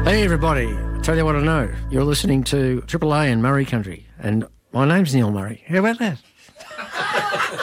Hey everybody, I'll tell you what I know. You're listening to Triple A in Murray Country, and my name's Neil Murray. How about that?